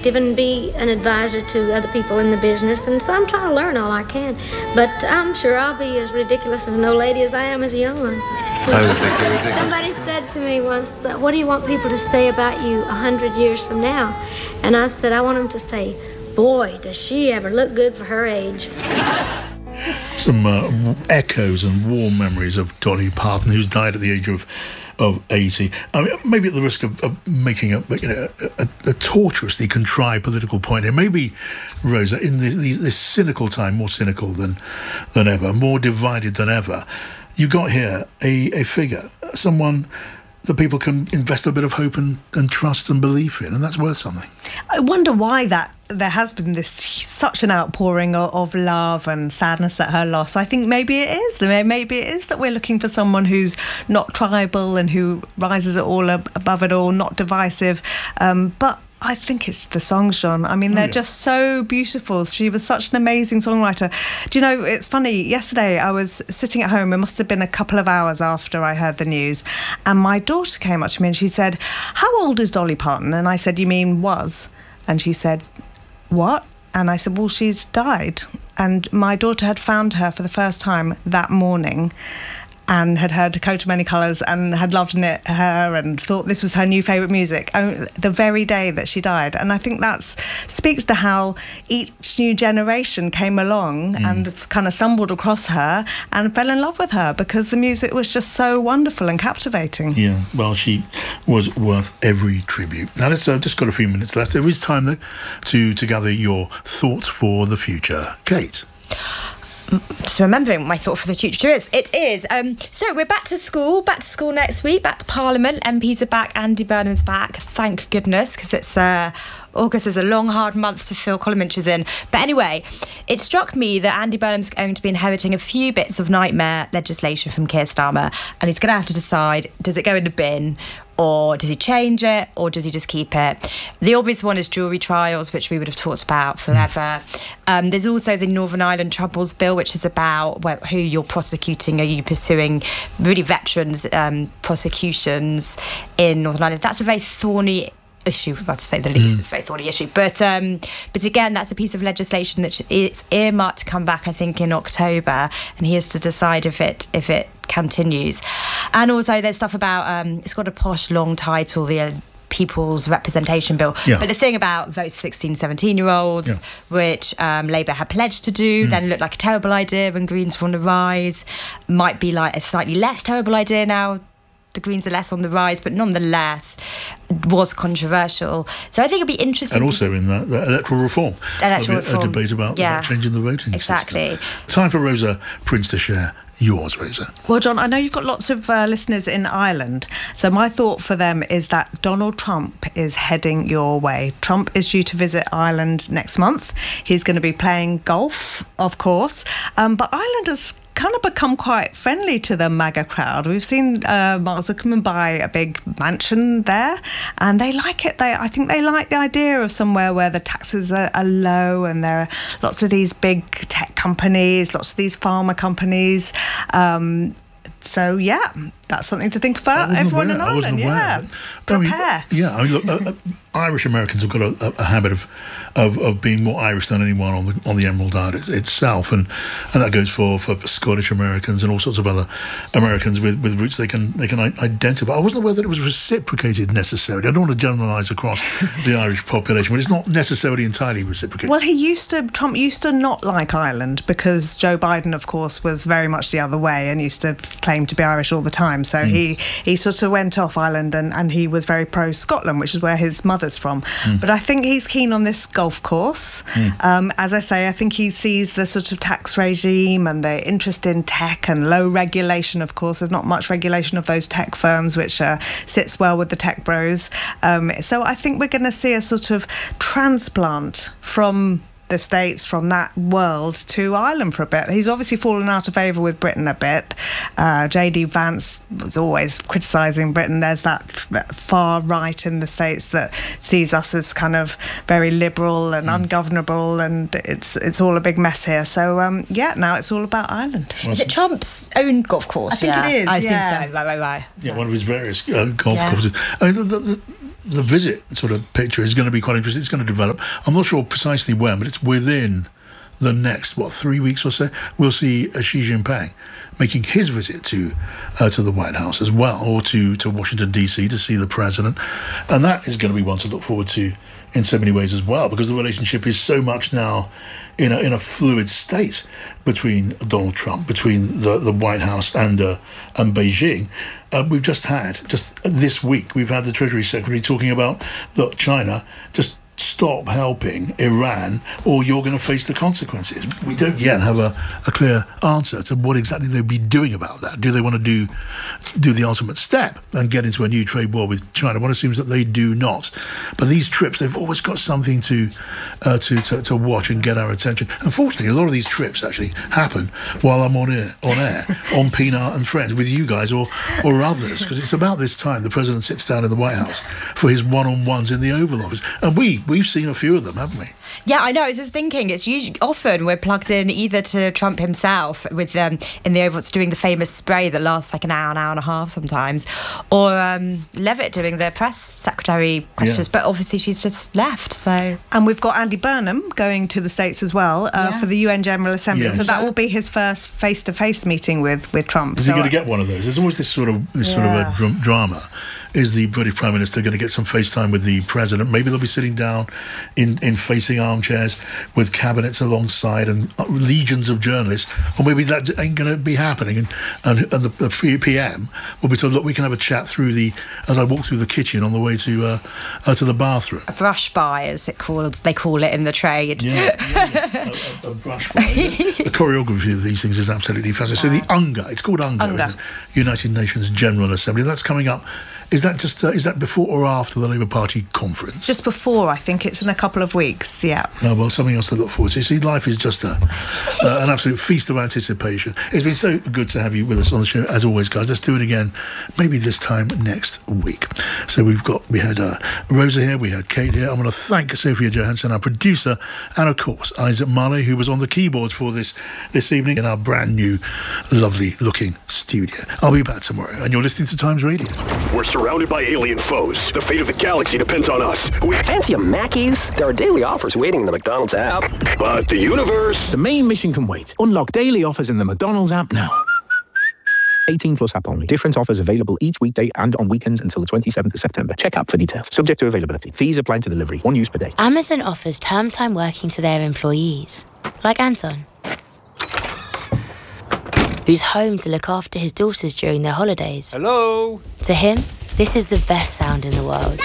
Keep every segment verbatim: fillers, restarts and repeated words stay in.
perspective and be an advisor to other people in the business. And so I'm trying to learn all I can. But I'm sure I'll be as ridiculous as an old lady as I am as a young one. I would think you're ridiculous. Somebody said to me once, uh, what do you want people to say about you a hundred years from now? And I said, I want them to say, boy, does she ever look good for her age. Some uh, echoes and warm memories of Dolly Parton, who's died at the age of of eighty. I mean, maybe at the risk of, of making a, you know, a, a tortuously contrived political point here. Maybe, Rosa, in this, this cynical time, more cynical than than ever, more divided than ever, you got here a, a figure, someone that people can invest a bit of hope and, and trust and belief in, and that's worth something. I wonder why that there has been this such an outpouring of, of love and sadness at her loss. I think maybe it is. Maybe it is that we're looking for someone who's not tribal and who rises it all ab- above it all, not divisive. Um, but I think it's the songs, John. I mean, they're oh, yeah. just so beautiful. She was such an amazing songwriter. Do you know, it's funny, yesterday I was sitting at home, it must have been a couple of hours after I heard the news, and my daughter came up to me and she said, how old is Dolly Parton? And I said, you mean was? And she said, what? And I said, well, she's died. And my daughter had found her for the first time that morning and had heard A Coat of Many Colours and had loved it, her, and thought this was her new favourite music the very day that she died. And I think that speaks to how each new generation came along mm. and kind of stumbled across her and fell in love with her because the music was just so wonderful and captivating. Yeah, well, she was worth every tribute. Now, let's uh, just got a few minutes left. There is time, though, to, to gather your thoughts for the future. Kate? Just remembering what my thought for the future is. It is. Um, so we're back to school, back to school next week, back to Parliament. M Ps are back, Andy Burnham's back, thank goodness, because it's uh, August is a long, hard month to fill column inches in. But anyway, it struck me that Andy Burnham's going to be inheriting a few bits of nightmare legislation from Keir Starmer, and he's going to have to decide, does it go in the bin, or does he change it, or does he just keep it? The obvious one is jury trials, which we would have talked about forever. Um, there's also the Northern Ireland Troubles Bill, which is about well, who you're prosecuting. Are you pursuing really veterans um, prosecutions in Northern Ireland? That's a very thorny issue, about to say the least. Mm. It's a very thorny issue. But um, but again, that's a piece of legislation that it's earmarked to come back, I think, in October, and he has to decide if it if it continues. And also there's stuff about, um, it's got a posh long title, the uh, People's Representation Bill. Yeah. But the thing about votes for sixteen, seventeen year olds, yeah. which um, Labour had pledged to do, mm. then looked like a terrible idea when Greens were on the rise, might be like a slightly less terrible idea now. The Greens are less on the rise, but nonetheless was controversial. So I think it'd be interesting. And also to... in that, that electoral reform, electoral a, reform. a debate about, yeah. about changing the voting exactly. system. Time for Rosa Prince to share yours, Rosa. Well, John, I know you've got lots of uh, listeners in Ireland, so my thought for them is that Donald Trump is heading your way. Trump is due to visit Ireland next month. He's going to be playing golf, of course, um, but Ireland has kind of become quite friendly to the MAGA crowd. We've seen uh, Mark Zuckerman buy a big mansion there, and they like it. They, I think they like the idea of somewhere where the taxes are, are low, and there are lots of these big tech companies, lots of these pharma companies. Um, so, yeah, that's something to think about. Everyone aware. in Ireland, I wasn't aware yeah. of that. Prepare. I mean, yeah, I mean, look, uh, uh, Irish Americans have got a, a habit of, of of being more Irish than anyone on the on the Emerald Isle it, itself, and and that goes for, for Scottish Americans and all sorts of other Americans with, with roots they can they can identify. I wasn't aware that it was reciprocated necessarily. I don't want to generalise across the Irish population, but it's not necessarily entirely reciprocated. Well, he used to Trump used to not like Ireland because Joe Biden, of course, was very much the other way and used to claim to be Irish all the time. So mm. he he sort of went off Ireland and, and he was very pro Scotland, which is where his mother's from. Mm. But I think he's keen on this golf course. Mm. Um, as I say, I think he sees the sort of tax regime and the interest in tech and low regulation, of course. There's not much regulation of those tech firms, which uh, sits well with the tech bros. Um, so I think we're going to see a sort of transplant from the States, from that world to Ireland for a bit. He's obviously fallen out of favour with Britain a bit. Uh, J D Vance was always criticising Britain. There's that, that far right in the States that sees us as kind of very liberal and mm. ungovernable, and it's it's all a big mess here. So, um, yeah, now it's all about Ireland. Is it Trump's own golf course? I think yeah. it is, I yeah. think so, right, right, right. Yeah, one of his various uh, golf yeah. courses. I mean, the, the, the, the visit sort of picture is going to be quite interesting. It's going to develop. I'm not sure precisely when, but it's within the next, what, three weeks or so, we'll see uh, Xi Jinping making his visit to uh, to the White House as well, or to, to Washington, D C to see the president. And that is going to be one to look forward to in so many ways as well, because the relationship is so much now in a, in a fluid state between Donald Trump, between the, the White House and uh, and Beijing. Uh, we've just had, just this week, we've had the Treasury Secretary talking about, look, China, just stop helping Iran or you're going to face the consequences. We don't yet have a, a clear answer to what exactly they'll be doing about that. Do they want to do do the ultimate step and get into a new trade war with China? One assumes that they do not. But these trips, they've always got something to, uh, to, to to watch and get our attention. Unfortunately, a lot of these trips actually happen while I'm on air, on air, on Peanut and Friends with you guys or, or others, because it's about this time the president sits down in the White House for his one-on-ones in the Oval Office. And we We've seen a few of them, haven't we? Yeah, I know. I was just thinking, it's usually often we're plugged in either to Trump himself with um, in the Oval Office doing the famous spray that lasts like an hour, an hour and a half sometimes, or um, Levitt doing the press secretary questions. Yeah. But obviously she's just left. So, and we've got Andy Burnham going to the States as well uh, yes. for the U N General Assembly. Yes. So that will be his first face-to-face meeting with with Trump. Is so he going to get one of those? There's always this sort of this yeah. sort of a dr- drama. Is the British Prime Minister going to get some FaceTime with the President? Maybe they'll be sitting down in, in facing armchairs with cabinets alongside and legions of journalists, or maybe that ain't going to be happening. And, and, and the, the P M will be told, look, we can have a chat through the, as I walk through the kitchen on the way to uh, uh, to the bathroom. A brush by, as it called, they call it in the trade. Yeah, yeah, yeah. a, a, a brush by. The choreography of these things is absolutely fascinating. So the U N G A, it's called U N G A, UNGA. United Nations General Assembly. That's coming up. Is that just uh, is that before or after the Labour Party conference? Just before, I think it's in a couple of weeks. Yeah. Oh, well, something else to look forward to. See, life is just a, uh, an absolute feast of anticipation. It's been so good to have you with us on the show, as always, guys. Let's do it again, maybe this time next week. So we've got we had uh, Rosa here, we had Kate here. I want to thank Sophia Johansson, our producer, and of course Isaac Marley, who was on the keyboards for this this evening in our brand new, lovely looking studio. I'll be back tomorrow, and you're listening to Times Radio. We're surrounded by alien foes. The fate of the galaxy depends on us. We fancy a Mackey's? There are daily offers waiting in the McDonald's app. But the universe... The main mission can wait. Unlock daily offers in the McDonald's app now. eighteen plus app only. Different offers available each weekday and on weekends until the twenty-seventh of September. Check app for details. Subject to availability. Fees apply to delivery. One use per day. Amazon offers term time working to their employees. Like Anton, who's home to look after his daughters during their holidays. Hello? To him, this is the best sound in the world.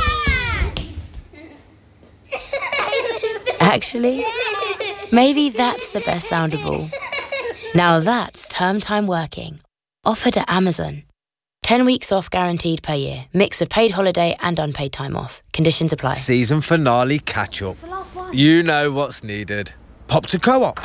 Actually, maybe that's the best sound of all. Now that's term time working. Offered at Amazon. Ten weeks off guaranteed per year. Mix of paid holiday and unpaid time off. Conditions apply. Season finale catch-up. You know what's needed. Pop to Co-op.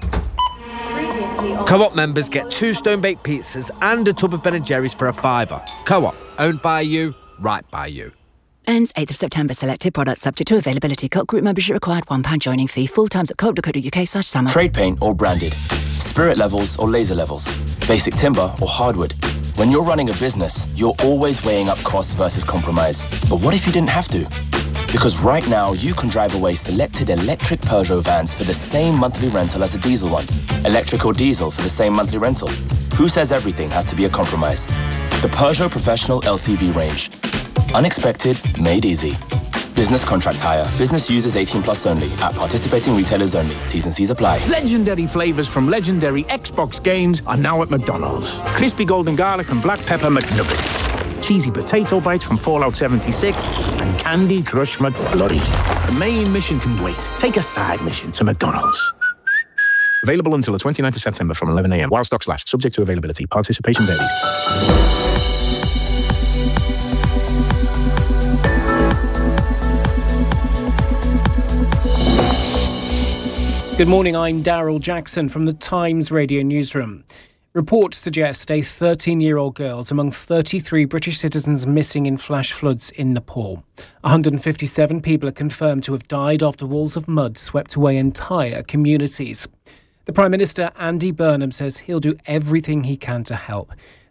Co-op members get two stone-baked pizzas and a tub of Ben and Jerry's for a fiver. Co-op, owned by you, right by you. Ends eighth of September. Selected products subject to availability. Co-op group membership required. one pound joining fee. Full times at co op dot co dot uk slash summer. Trade paint or branded. Spirit levels or laser levels. Basic timber or hardwood. When you're running a business, you're always weighing up costs versus compromise. But what if you didn't have to? Because right now, you can drive away selected electric Peugeot vans for the same monthly rental as a diesel one. Electric or diesel for the same monthly rental. Who says everything has to be a compromise? The Peugeot Professional L C V range. Unexpected, made easy. Business contract hire. Business users eighteen plus only. At participating retailers only. T's and C's apply. Legendary flavours from legendary Xbox games are now at McDonald's. Crispy golden garlic and black pepper McNuggets. Cheesy potato bites from Fallout seventy-six and Candy Crush McFlurry. The main mission can wait. Take a side mission to McDonald's. Available until the twenty-ninth of September from eleven a m while stocks last. Subject to availability. Participation varies. Good morning, I'm Daryl Jackson from the Times Radio Newsroom. Reports suggest a thirteen-year-old girl is among thirty-three British citizens missing in flash floods in Nepal. one hundred fifty-seven people are confirmed to have died after walls of mud swept away entire communities. The Prime Minister, Andy Burnham, says he'll do everything he can to help.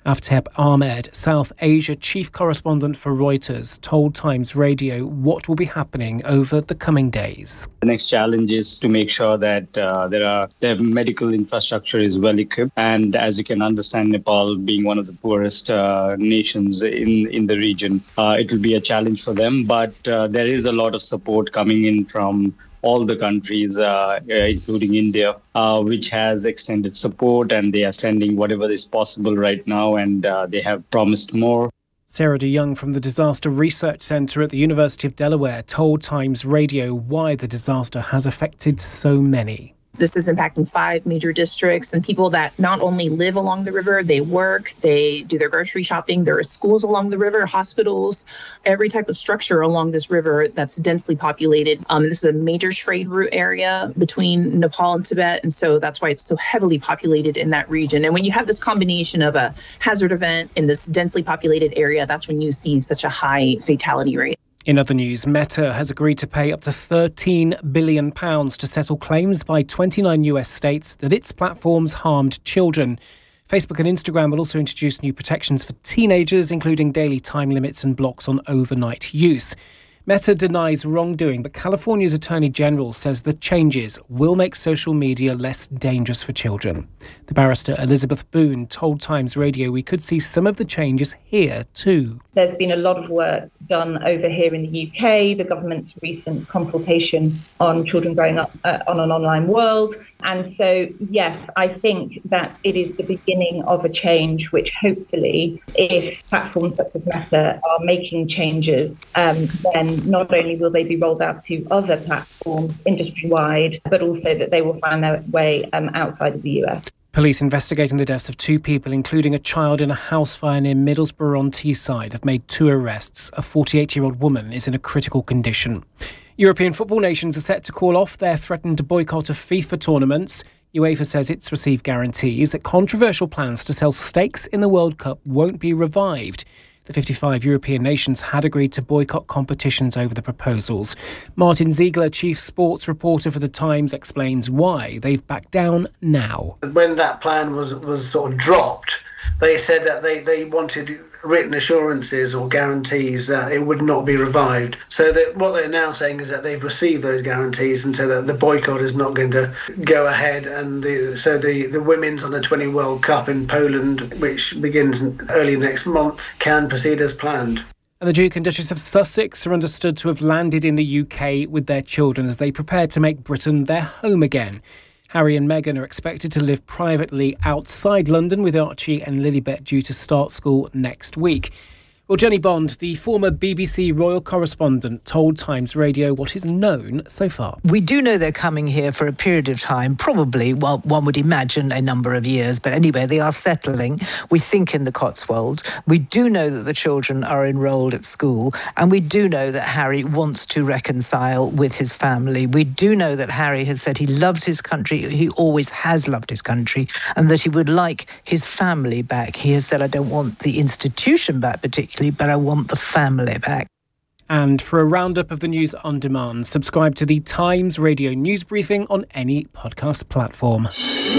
Afteb Ahmed, South Asia chief correspondent for Reuters, told Times Radio what will be happening over the coming days. The next challenge is to make sure that uh, there are the medical infrastructure is well equipped. And as you can understand, Nepal being one of the poorest uh, nations in, in the region, uh, it will be a challenge for them. But uh, there is a lot of support coming in from all the countries, uh, uh, including India, uh, which has extended support, and they are sending whatever is possible right now, and uh, they have promised more. Sarah de Young from the Disaster Research Centre at the University of Delaware told Times Radio why the disaster has affected so many. This is impacting five major districts and people that not only live along the river, they work, they do their grocery shopping. There are schools along the river, hospitals, every type of structure along this river that's densely populated. Um, this is a major trade route area between Nepal and Tibet. And so that's why it's so heavily populated in that region. And when you have this combination of a hazard event in this densely populated area, that's when you see such a high fatality rate. In other news, Meta has agreed to pay up to thirteen billion pounds to settle claims by twenty-nine U S states that its platforms harmed children. Facebook and Instagram will also introduce new protections for teenagers, including daily time limits and blocks on overnight use. Meta denies wrongdoing, but California's Attorney General says the changes will make social media less dangerous for children. The barrister Elizabeth Boone told Times Radio we could see some of the changes here too. There's been a lot of work done over here in the U K, the government's recent consultation on children growing up uh, on an online world. And so, yes, I think that it is the beginning of a change, which hopefully, if platforms such as Meta are making changes, um, then not only will they be rolled out to other platforms industry-wide, but also that they will find their way um, outside of the U S. Police investigating the deaths of two people, including a child in a house fire near Middlesbrough-on-Teesside, have made two arrests. A forty-eight-year-old woman is in a critical condition. European football nations are set to call off their threatened boycott of FIFA tournaments. UEFA says it's received guarantees that controversial plans to sell stakes in the World Cup won't be revived. The fifty-five European nations had agreed to boycott competitions over the proposals. Martin Ziegler, chief sports reporter for The Times, explains why they've backed down now. When that plan was, was sort of dropped, they said that they, they wanted written assurances or guarantees that it would not be revived. So that what they're now saying is that they've received those guarantees, and so that the boycott is not going to go ahead. And the, so the, the Women's Under twenty World Cup in Poland, which begins early next month, can proceed as planned. And the Duke and Duchess of Sussex are understood to have landed in the U K with their children as they prepare to make Britain their home again. Harry and Meghan are expected to live privately outside London, with Archie and Lilibet due to start school next week. Well, Jenny Bond, the former B B C royal correspondent, told Times Radio what is known so far. We do know they're coming here for a period of time, probably, well, one would imagine, a number of years. But anyway, they are settling, we think, in the Cotswolds. We do know that the children are enrolled at school. And we do know that Harry wants to reconcile with his family. We do know that Harry has said he loves his country. He always has loved his country, and that he would like his family back. He has said, I don't want the institution back particularly, but I want the family back. And for a roundup of the news on demand, subscribe to the Times Radio News Briefing on any podcast platform.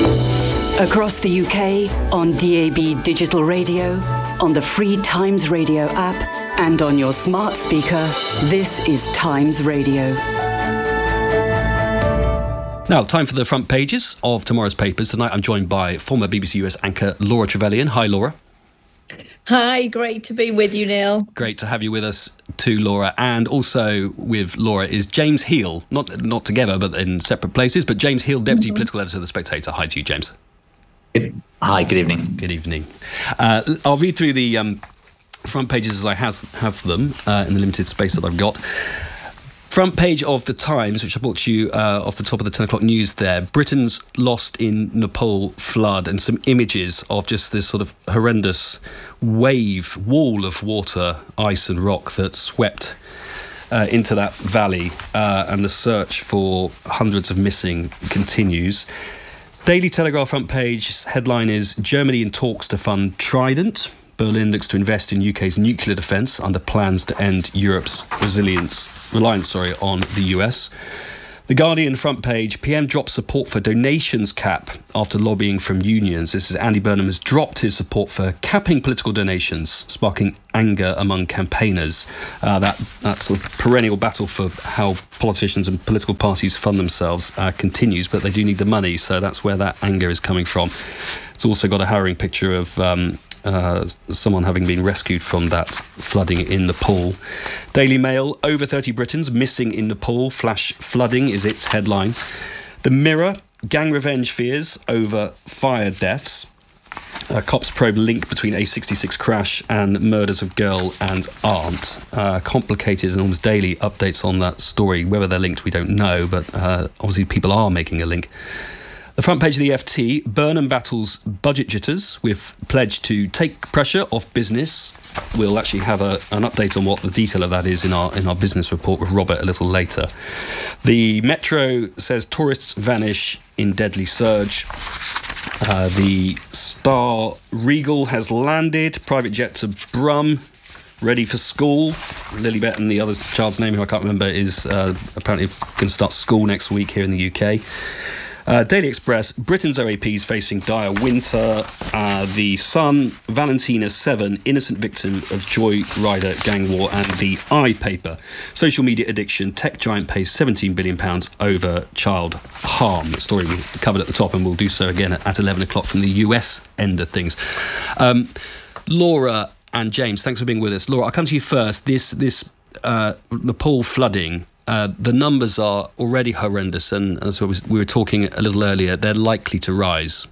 Across the U K, on D A B digital radio, on the free Times Radio app, and on your smart speaker, this is Times Radio. Now, time for the front pages of tomorrow's papers. Tonight I'm joined by former B B C U S anchor Laura Trevelyan. Hi, Laura. Hi, great to be with you, Neil. Great to have you with us too, Laura. And also with Laura is James Heal, not not together, but in separate places, but James Heal, Deputy mm-hmm. Political Editor of The Spectator. Hi to you, James. Good. Hi, good evening. Good evening. Uh, I'll read through the um, front pages as I has, have them uh, in the limited space that I've got. Front page of The Times, which I brought to you uh, off the top of the ten o'clock news there. Britain's lost in Nepal flood, and some images of just this sort of horrendous wave, wall of water, ice and rock that swept uh, into that valley, uh, and the search for hundreds of missing continues. Daily Telegraph front page headline is Germany in talks to fund Trident. Berlin looks to invest in U K's nuclear defence under plans to end Europe's resilience, reliance sorry, on the U S. The Guardian front page, P M drops support for donations cap after lobbying from unions. This is Andy Burnham has dropped his support for capping political donations, sparking anger among campaigners. Uh, that, that sort of perennial battle for how politicians and political parties fund themselves uh, continues, but they do need the money, so that's where that anger is coming from. It's also got a harrowing picture of Um, Uh, someone having been rescued from that flooding in Nepal. Daily Mail, over thirty Britons missing in Nepal. Flash flooding is its headline. The Mirror, gang revenge fears over fire deaths. Uh, cops probe link between A sixty-six crash and murders of girl and aunt. Uh, complicated and almost daily updates on that story. Whether they're linked, we don't know, but uh, obviously people are making a link. The front page of the F T, Burnham battles budget jitters with pledge to take pressure off business. We'll actually have a, an update on what the detail of that is in our in our business report with Robert a little later. The Metro says tourists vanish in deadly surge. Uh, the Star Regal has landed. Private jet to Brum, ready for school. Lilibet and the other child's name, who I can't remember, is uh, apparently going to start school next week here in the U K. Uh, Daily Express, Britain's O A Ps facing dire winter. Uh, the Sun, Valentina seven, innocent victim of Joyrider gang war. And the iPaper, social media addiction, tech giant pays seventeen billion pounds over child harm. The story we covered at the top, and we'll do so again at eleven o'clock from the U S end of things. Um, Laura and James, thanks for being with us. Laura, I'll come to you first. This, this uh, Nepal flooding, Uh, the numbers are already horrendous, and as we were talking a little earlier, they're likely to rise.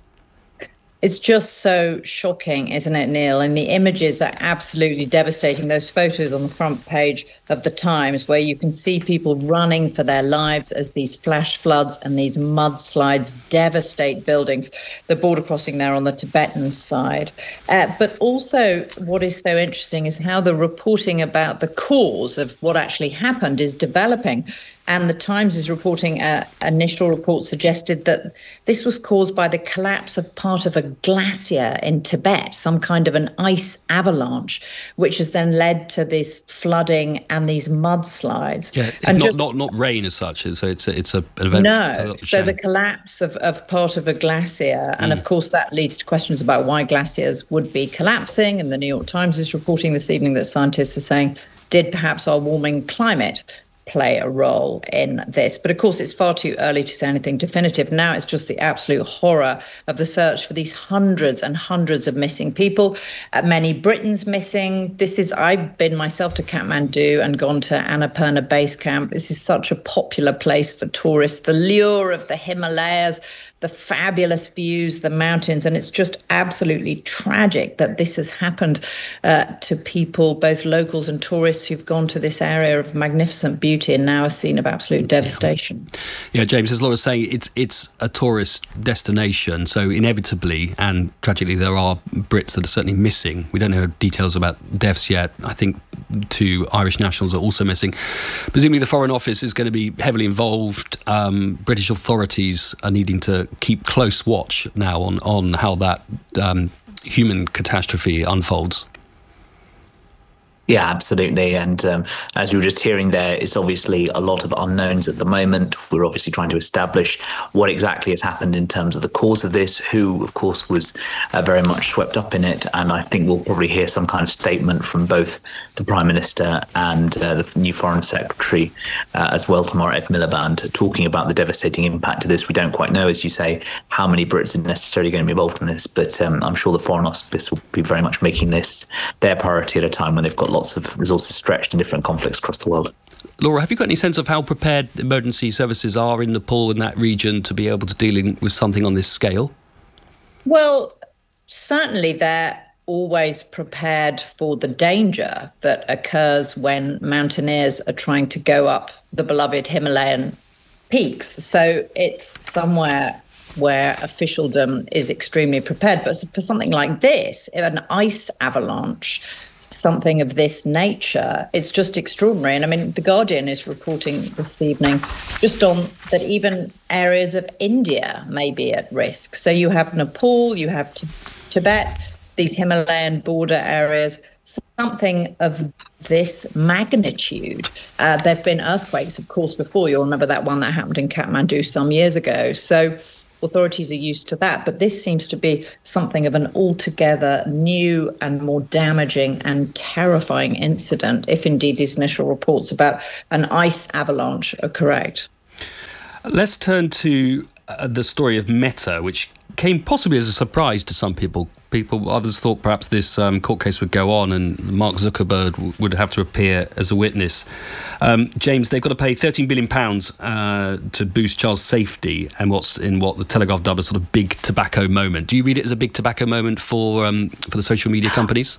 It's just so shocking, isn't it, Neil? And the images are absolutely devastating. Those photos on the front page of the Times, where you can see people running for their lives as these flash floods and these mudslides devastate buildings. The border crossing there on the Tibetan side. Uh, but also what is so interesting is how the reporting about the cause of what actually happened is developing. And the Times is reporting an initial report suggested that this was caused by the collapse of part of a glacier in Tibet, some kind of an ice avalanche, which has then led to this flooding and these mudslides. Yeah, and not, just, not not rain as such. So it's a, it's a, an event. No, so the collapse of, of part of a glacier. And mm. of course, that leads to questions about why glaciers would be collapsing. And the New York Times is reporting this evening that scientists are saying, did perhaps our warming climate play a role in this? But of course, it's far too early to say anything definitive. Now it's just the absolute horror of the search for these hundreds and hundreds of missing people. Uh, many Britons missing. This is, I've been myself to Kathmandu and gone to Annapurna Base Camp. This is such a popular place for tourists. The lure of the Himalayas, the fabulous views, the mountains, and it's just absolutely tragic that this has happened uh, to people, both locals and tourists, who've gone to this area of magnificent beauty and now a scene of absolute devastation. Yeah, James, as Laura's saying, it's it's a tourist destination, so inevitably and tragically there are Brits that are certainly missing. We don't know details about deaths yet. I think two Irish nationals are also missing. Presumably the Foreign Office is going to be heavily involved. Um, British authorities are needing to keep close watch now on, on how that um, human catastrophe unfolds. Yeah, absolutely. And um, as you were just hearing there, it's obviously a lot of unknowns at the moment. We're obviously trying to establish what exactly has happened in terms of the cause of this, who, of course, was uh, very much swept up in it. And I think we'll probably hear some kind of statement from both the Prime Minister and uh, the new Foreign Secretary uh, as well tomorrow, Ed Miliband, talking about the devastating impact of this. We don't quite know, as you say, how many Brits are necessarily going to be involved in this, but um, I'm sure the Foreign Office will be very much making this their priority at a time when they've got lots of resources stretched in different conflicts across the world. Laura, have you got any sense of how prepared emergency services are in Nepal and that region to be able to deal in, with something on this scale? Well, certainly they're always prepared for the danger that occurs when mountaineers are trying to go up the beloved Himalayan peaks. So it's somewhere where officialdom is extremely prepared. But for something like this, an ice avalanche, something of this nature, it's just extraordinary. And I mean, The Guardian is reporting this evening just on that even areas of India may be at risk. So you have Nepal, you have T- Tibet, these Himalayan border areas, something of this magnitude. Uh, there have been earthquakes, of course, before. You'll remember that one that happened in Kathmandu some years ago. So authorities are used to that. But this seems to be something of an altogether new and more damaging and terrifying incident, if indeed these initial reports about an ice avalanche are correct. Let's turn to uh, the story of Meta, which came possibly as a surprise to some people. People, others thought perhaps this um, court case would go on and Mark Zuckerberg w- would have to appear as a witness. Um, James, they've got to pay thirteen billion pounds uh, to boost child safety and what's in what the Telegraph dubbed a sort of big tobacco moment. Do you read it as a big tobacco moment for um, for the social media companies?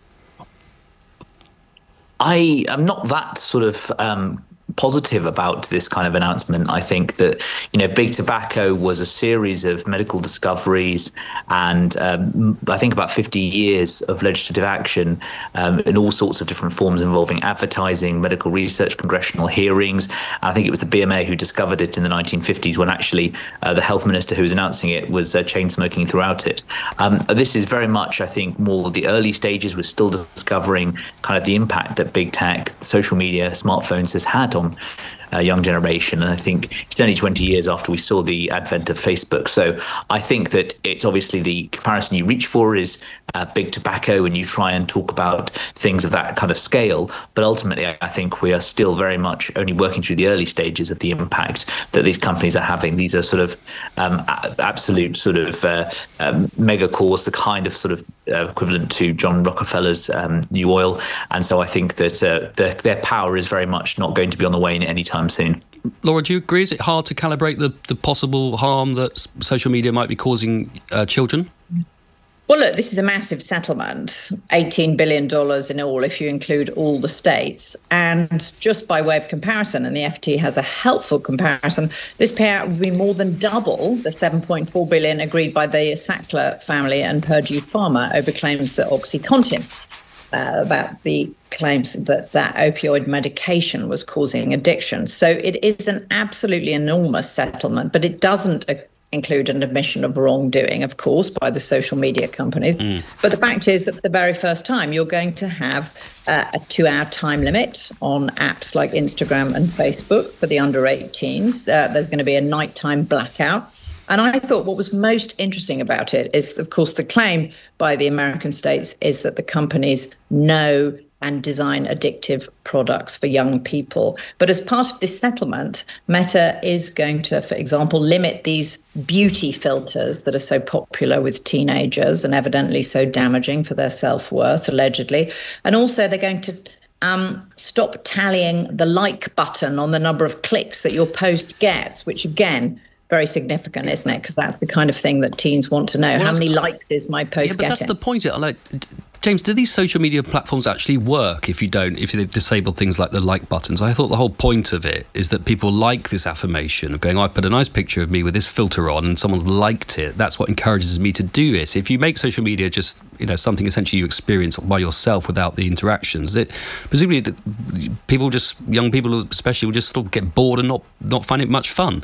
I am not that sort of um, positive about this kind of announcement. I think that, you know, Big Tobacco was a series of medical discoveries and um, I think about fifty years of legislative action um, in all sorts of different forms involving advertising, medical research, congressional hearings. And I think it was the B M A who discovered it in the nineteen fifties when actually uh, the health minister who was announcing it was uh, chain smoking throughout it. Um, this is very much, I think, more the early stages. We're still discovering kind of the impact that big tech, social media, smartphones has had on a young generation. And I think it's only twenty years after we saw the advent of Facebook. So I think that it's obviously the comparison you reach for is uh, big tobacco and you try and talk about things of that kind of scale. But ultimately, I think we are still very much only working through the early stages of the impact that these companies are having. These are sort of um, a- absolute sort of uh, um, mega cores, the kind of sort of uh, equivalent to John Rockefeller's um, New Oil. And so I think that uh, their, their power is very much not going to be on the wane anytime soon. Laura, do you agree? Is it hard to calibrate the, the possible harm that s- social media might be causing uh, children? Well, look, this is a massive settlement, eighteen billion dollars in all, if you include all the states. And just by way of comparison, and the F T has a helpful comparison, this payout would be more than double the seven point four billion dollars agreed by the Sackler family and Purdue Pharma over claims that OxyContin, uh, about the claims that that opioid medication was causing addiction. So it is an absolutely enormous settlement, but it doesn't uh, include an admission of wrongdoing, of course, by the social media companies. Mm. But the fact is that for the very first time, you're going to have uh, a two-hour time limit on apps like Instagram and Facebook for the under eighteens. Uh, there's going to be a nighttime blackout. And I thought what was most interesting about it is, of course, the claim by the American states is that the companies know and design addictive products for young people. But as part of this settlement, Meta is going to, for example, limit these beauty filters that are so popular with teenagers and evidently so damaging for their self-worth, allegedly. And also they're going to um, stop tallying the like button on the number of clicks that your post gets, which again, very significant, isn't it? Because that's the kind of thing that teens want to know. Well, how many likes is my post yeah, but getting? That's the point. Like, James, do these social media platforms actually work if you don't, if they've disabled things like the like buttons? I thought the whole point of it is that people like this affirmation of going, I put a nice picture of me with this filter on and someone's liked it. That's what encourages me to do it. If you make social media just, you know, something essentially you experience by yourself without the interactions, it presumably people just, young people especially, will just sort of get bored and not, not find it much fun.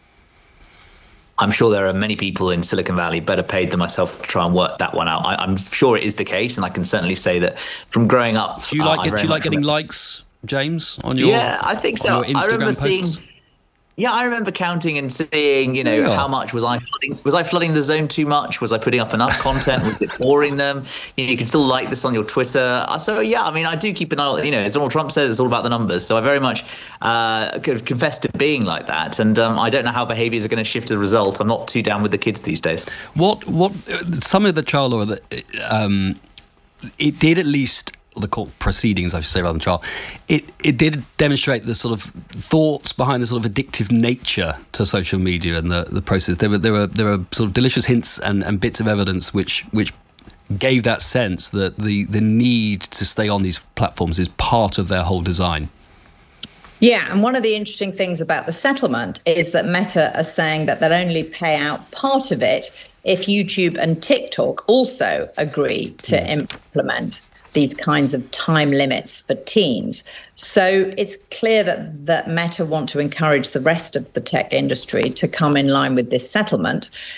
I'm sure there are many people in Silicon Valley better paid than myself to try and work that one out. I, I'm sure it is the case, and I can certainly say that from growing up. Do you like? Uh, do you like getting remember, likes, James, on your? Yeah, I think so. On your Instagram I remember posts? seeing. Yeah, I remember counting and seeing, you know, yeah. how much was I flooding? Was I flooding the zone too much? Was I putting up enough content? Was it boring them? You know, you can still like this on your Twitter. So yeah, I mean, I do keep an eye. You know, as Donald Trump says, it's all about the numbers. So I very much uh, confess to being like that, and um, I don't know how behaviours are going to shift as a result. I'm not too down with the kids these days. What? What? Some of the child law that um, it did at least. The court proceedings, I should say, rather than trial, it, it did demonstrate the sort of thoughts behind the sort of addictive nature to social media and the, the process. There were there were there were sort of delicious hints and, and bits of evidence which which gave that sense that the, the need to stay on these platforms is part of their whole design. Yeah, and one of the interesting things about the settlement is that Meta are saying that they'll only pay out part of it if YouTube and TikTok also agree to mm. implement these kinds of time limits for teens. So it's clear that, that Meta want to encourage the rest of the tech industry to come in line with this settlement. And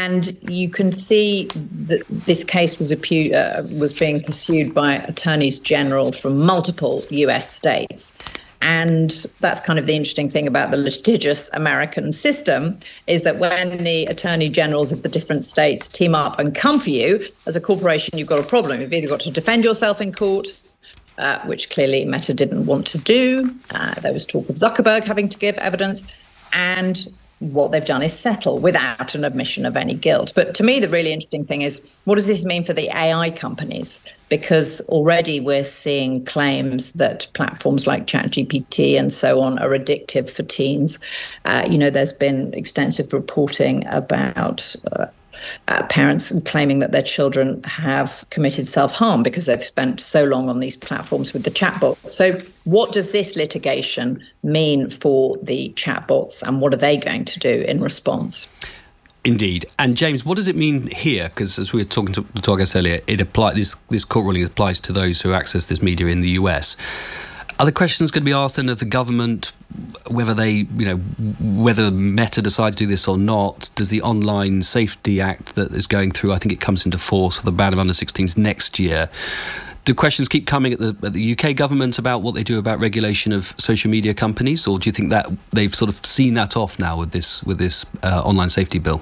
And you can see that this case was apu- uh, was being pursued by attorneys general from multiple U S states. And that's kind of the interesting thing about the litigious American system, is that when the attorney generals of the different states team up and come for you, as a corporation, you've got a problem. You've either got to defend yourself in court, uh, which clearly Meta didn't want to do. Uh, there was talk of Zuckerberg having to give evidence. And what they've done is settle without an admission of any guilt. But to me, the really interesting thing is, what does this mean for the A I companies? Because already we're seeing claims that platforms like ChatGPT and so on are addictive for teens. Uh, you know, there's been extensive reporting about uh, uh, parents claiming that their children have committed self-harm because they've spent so long on these platforms with the chatbot. So what does this litigation mean for the chatbots, and what are they going to do in response? Indeed. And James, what does it mean here? Because as we were talking to, to our guest earlier, it apply, this, this court ruling applies to those who access this media in the U S. Are the questions going to be asked then of the government, whether they, you know, whether Meta decides to do this or not? Does the Online Safety Act that is going through, I think it comes into force for the ban of under sixteens next year, do questions keep coming at the, at the U K government about what they do about regulation of social media companies, or do you think that they've sort of seen that off now with this with this uh, online safety bill?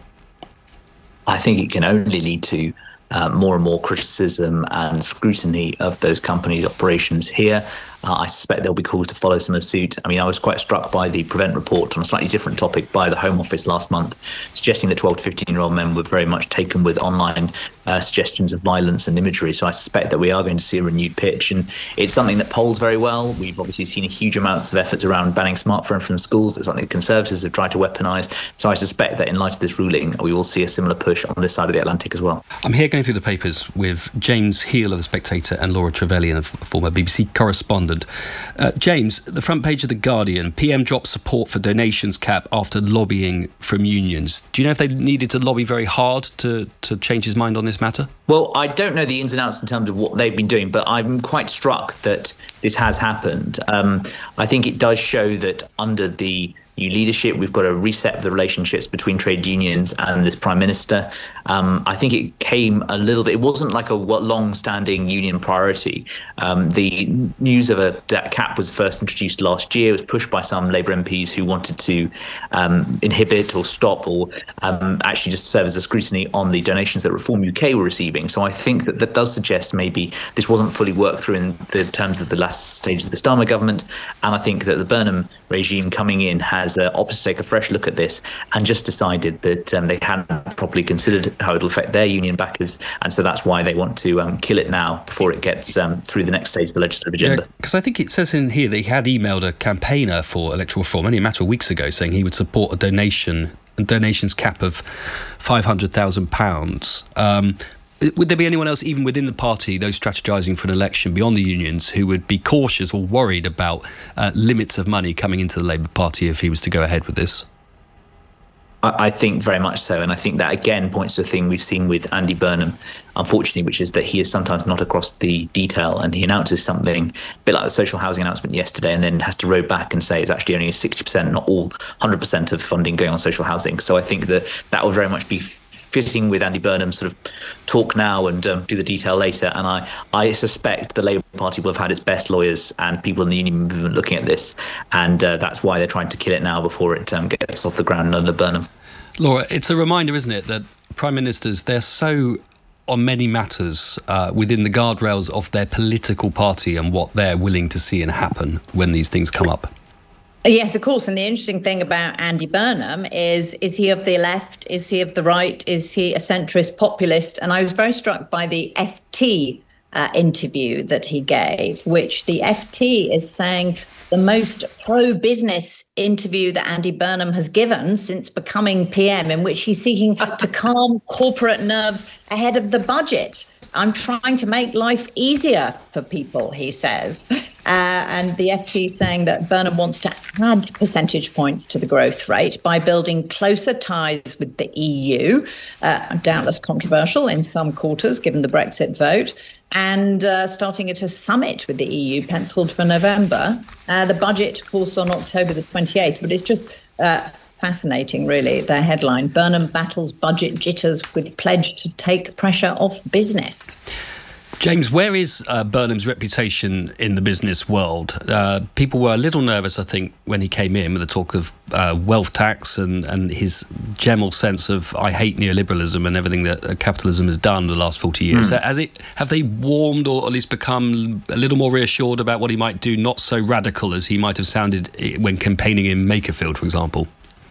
I think it can only lead to uh, more and more criticism and scrutiny of those companies' operations here. Uh, I suspect there'll be calls to follow similar suit. I mean, I was quite struck by the Prevent report on a slightly different topic by the Home Office last month, suggesting that twelve to fifteen-year-old men were very much taken with online uh, suggestions of violence and imagery. So I suspect that we are going to see a renewed pitch. And it's something that polls very well. We've obviously seen a huge amount of efforts around banning smartphones from schools. It's something that Conservatives have tried to weaponise. So I suspect that in light of this ruling, we will see a similar push on this side of the Atlantic as well. I'm here going through the papers with James Heal of The Spectator and Laura Trevelyan, a former B B C correspondent. Uh, James, the front page of The Guardian, P M drops support for donations cap after lobbying from unions. Do you know if they needed to lobby very hard to, to change his mind on this matter? Well, I don't know the ins and outs in terms of what they've been doing, but I'm quite struck that this has happened. Um, I think it does show that under the new leadership, we've got a reset of the relationships between trade unions and this Prime Minister. Um, I think it came a little bit, it wasn't like a long-standing union priority. Um, the news of a that cap was first introduced last year. It was pushed by some Labour M Ps who wanted to um, inhibit or stop or um, actually just serve as a scrutiny on the donations that Reform U K were receiving. So I think that that does suggest maybe this wasn't fully worked through in the terms of the last stage of the Starmer government. And I think that the Burnham regime coming in has has uh, opted to take a fresh look at this and just decided that um, they hadn't properly considered how it'll affect their union backers, and so that's why they want to um, kill it now before it gets um, through the next stage of the legislative agenda. Because yeah, I think it says in here that he had emailed a campaigner for electoral reform only a matter of weeks ago saying he would support a donation a donations cap of five hundred thousand pounds. Um, Would there be anyone else, even within the party, those strategising for an election beyond the unions, who would be cautious or worried about uh, limits of money coming into the Labour Party if he was to go ahead with this? I think very much so. And I think that, again, points to a thing we've seen with Andy Burnham, unfortunately, which is that he is sometimes not across the detail, and he announces something, a bit like the social housing announcement yesterday, and then has to row back and say it's actually only sixty percent, not all one hundred percent of funding going on social housing. So I think that that will very much be fitting with Andy Burnham's sort of talk now and um, do the detail later. And I, I suspect the Labour Party will have had its best lawyers and people in the union movement looking at this. And uh, that's why they're trying to kill it now before it um, gets off the ground under Burnham. Laura, it's a reminder, isn't it, that Prime Ministers, they're so on many matters uh, within the guardrails of their political party and what they're willing to see and happen when these things come up. Yes, of course. And the interesting thing about Andy Burnham is, is he of the left? Is he of the right? Is he a centrist populist? And I was very struck by the F T uh, interview that he gave, which the F T is saying the most pro-business interview that Andy Burnham has given since becoming P M, in which he's seeking to calm corporate nerves ahead of the budget. I'm trying to make life easier for people, he says. Uh, and the F T saying that Burnham wants to add percentage points to the growth rate by building closer ties with the E U, uh, doubtless controversial in some quarters, given the Brexit vote, and uh, starting at a summit with the E U penciled for November. Uh, the budget, of course, on October the twenty-eighth, but it's just uh, fascinating, really. Their headline, Burnham battles budget jitters with pledge to take pressure off business. James, where is uh, Burnham's reputation in the business world? Uh, people were a little nervous, I think, when he came in with the talk of uh, wealth tax and, and his general sense of I hate neoliberalism and everything that uh, capitalism has done the last forty years. Mm. Has it, have they warmed or at least become a little more reassured about what he might do, not so radical as he might have sounded when campaigning in Makerfield, for example?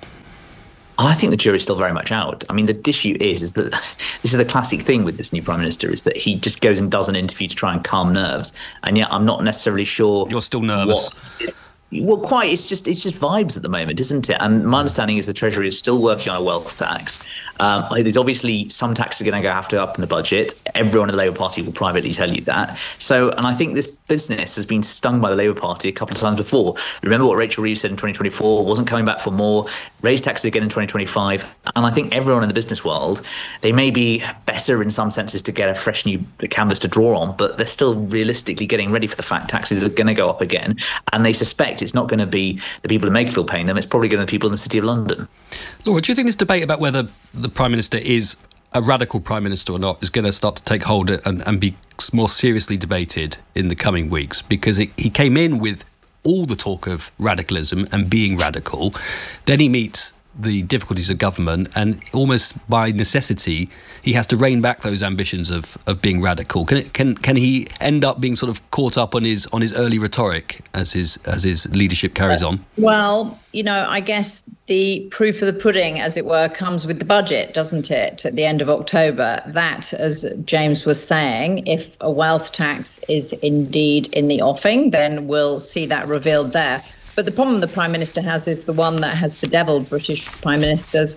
I think the jury's still very much out. I mean, the issue is, is that this is the classic thing with this new Prime Minister, is that he just goes and does an interview to try and calm nerves. And yet I'm not necessarily sure... You're still nervous. What, well, quite. It's just it's just vibes at the moment, isn't it? And my understanding is the Treasury is still working on a wealth tax. Um, there's obviously some taxes are going to go have to go up in the budget. Everyone in the Labour Party will privately tell you that. So, and I think this business has been stung by the Labour Party a couple of times before. Remember what Rachel Reeves said in twenty twenty-four, wasn't coming back for more, raised taxes again in twenty twenty-five. And I think everyone in the business world, they may be better in some senses to get a fresh new canvas to draw on, but they're still realistically getting ready for the fact taxes are going to go up again. And they suspect it's not going to be the people in Makerfield paying them, it's probably going to be the people in the City of London. Laura, do you think this debate about whether the Prime Minister is a radical Prime Minister or not is going to start to take hold and, and be more seriously debated in the coming weeks? Because it, he came in with all the talk of radicalism and being radical. Then he meets the difficulties of government and almost by necessity he has to rein back those ambitions of, of being radical. Can it, can can he end up being sort of caught up on his on his early rhetoric as his as his leadership carries on? Well, you know, I guess the proof of the pudding, as it were, comes with the budget, doesn't it? At the end of October, that, as James was saying, if a wealth tax is indeed in the offing, then we'll see that revealed there. But the problem the Prime Minister has is the one that has bedeviled British Prime Ministers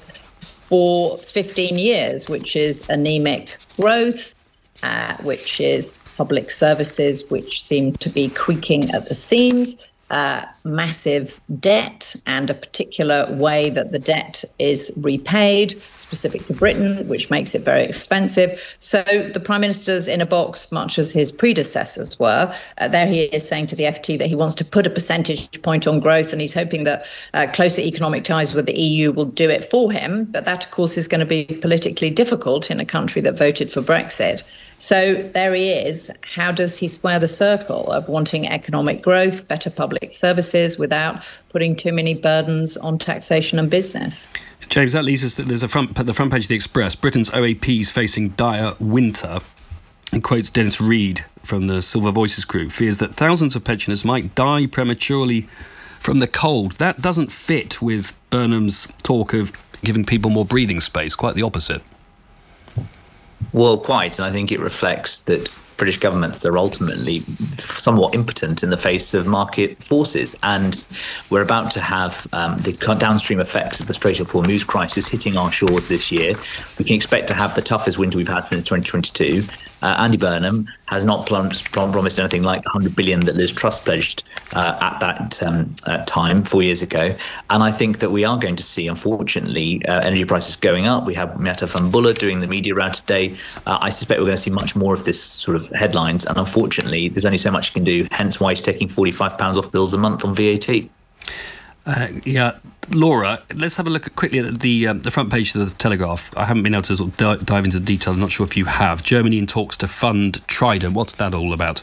for fifteen years, which is anemic growth, uh, which is public services which seem to be creaking at the seams, uh, massive debt and a particular way that the debt is repaid, specific to Britain, which makes it very expensive. So the Prime Minister's in a box, much as his predecessors were. Uh, there he is saying to the F T that he wants to put a percentage point on growth, and he's hoping that uh, closer economic ties with the E U will do it for him. But that, of course, is going to be politically difficult in a country that voted for Brexit. So there he is. How does he square the circle of wanting economic growth, better public services, without putting too many burdens on taxation and business? James, that leads us to, there's a front, the front page of the Express. Britain's O A Ps facing dire winter. And quotes Dennis Reed from the Silver Voices group, fears that thousands of pensioners might die prematurely from the cold. That doesn't fit with Burnham's talk of giving people more breathing space, quite the opposite. Well, quite, and I think it reflects that British governments are ultimately somewhat impotent in the face of market forces, and we're about to have um, the downstream effects of the Strait of Hormuz crisis hitting our shores this year. We can expect to have the toughest winter we've had since twenty twenty-two. Uh, Andy Burnham has not plum- plum- promised anything like one hundred billion that Liz Truss pledged uh, at that um, uh, time, four years ago. And I think that we are going to see, unfortunately, uh, energy prices going up. We have Meta Van Buller doing the media round today. Uh, I suspect we're going to see much more of this sort of headlines. And unfortunately, there's only so much you can do, hence why he's taking forty-five pounds off bills a month on V A T. Uh, yeah, Laura, let's have a look at quickly at the um, the front page of the Telegraph. I haven't been able to sort of d- dive into the detail. I'm not sure if you have. Germany in talks to fund Trident. What's that all about?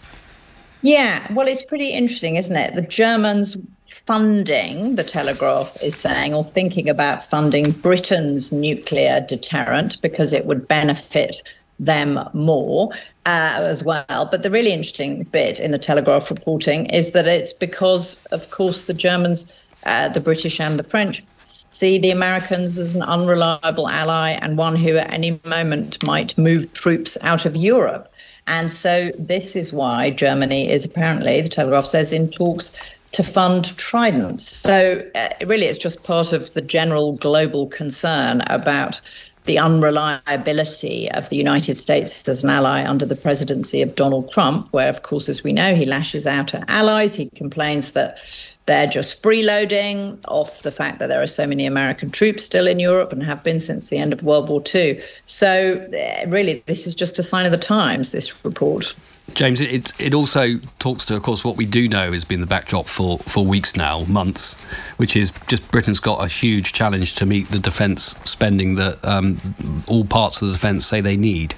Yeah, well, it's pretty interesting, isn't it? The Germans funding, the Telegraph is saying, or thinking about funding Britain's nuclear deterrent because it would benefit them more uh, as well. But the really interesting bit in the Telegraph reporting is that it's because, of course, the Germans, uh, the British and the French see the Americans as an unreliable ally and one who at any moment might move troops out of Europe. And so this is why Germany is apparently, the Telegraph says, in talks to fund Trident. So uh, really it's just part of the general global concern about the unreliability of the United States as an ally under the presidency of Donald Trump, where, of course, as we know, he lashes out at allies. He complains that they're just freeloading off the fact that there are so many American troops still in Europe and have been since the end of World War Two. So uh, really, this is just a sign of the times, this report. James, it it also talks to, of course, what we do know has been the backdrop for, for weeks now, months, which is just Britain's got a huge challenge to meet the defence spending that um, all parts of the defence say they need.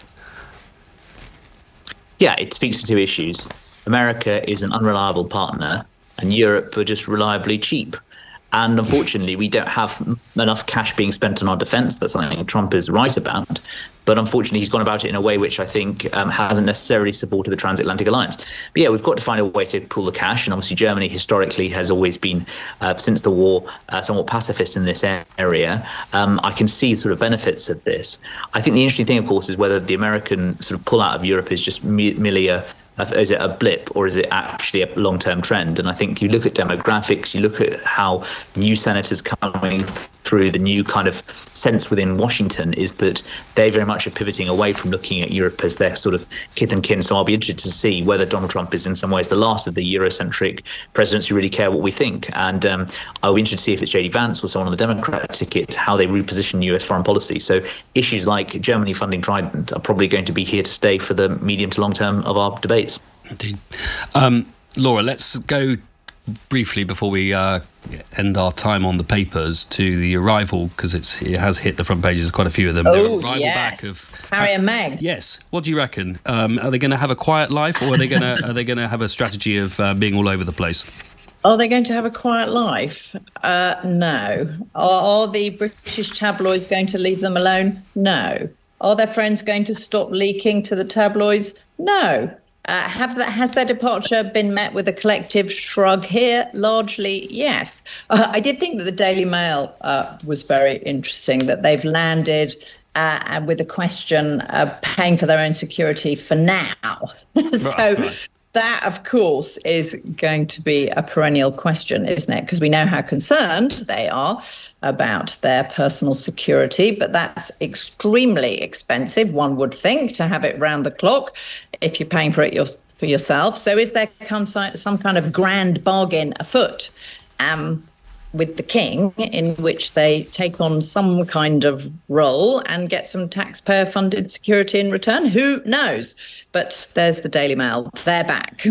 Yeah, it speaks to two issues. America is an unreliable partner, and Europe are just reliably cheap. And unfortunately, we don't have enough cash being spent on our defence. That's something Trump is right about. But unfortunately, he's gone about it in a way which I think um, hasn't necessarily supported the transatlantic alliance. But yeah, we've got to find a way to pool the cash. And obviously, Germany historically has always been, uh, since the war, uh, somewhat pacifist in this area. Um, I can see sort of benefits of this. I think the interesting thing, of course, is whether the American sort of pull out of Europe is just merely a is it a blip or is it actually a long-term trend? And I think you look at demographics, you look at how new senators coming through, the new kind of sense within Washington is that they very much are pivoting away from looking at Europe as their sort of kith and kin. So I'll be interested to see whether Donald Trump is in some ways the last of the Eurocentric presidents who really care what we think. And um, I'll be interested to see if it's J D Vance or someone on the Democrat ticket, how they reposition U S foreign policy. So issues like Germany funding Trident are probably going to be here to stay for the medium to long term of our debate. Indeed. Um, Laura, let's go briefly before we uh, end our time on the papers to the arrival, because it's it has hit the front pages, quite a few of them. Oh, the arrival yes. back of Harry and Meg. Yes. What do you reckon? Um, are they going to have a quiet life, or are they going to are they going to have a strategy of uh, being all over the place? Are they going to have a quiet life? Uh, no. Are, are the British tabloids going to leave them alone? No. Are their friends going to stop leaking to the tabloids? No. Uh, have that, has their departure been met with a collective shrug here? Largely, yes. Uh, I did think that the Daily Mail uh, was very interesting, that they've landed uh, with a question uh, paying for their own security for now. so right. That, of course, is going to be a perennial question, isn't it? Because we know how concerned they are about their personal security, but that's extremely expensive, one would think, to have it round the clock if you're paying for it your, for yourself. So is there some kind of grand bargain afoot um, with the king in which they take on some kind of role and get some taxpayer-funded security in return? Who knows? But there's the Daily Mail. They're back.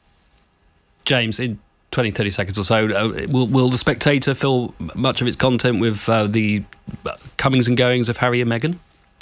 James, in twenty, thirty seconds or so, uh, will, will The Spectator fill much of its content with uh, the comings and goings of Harry and Meghan?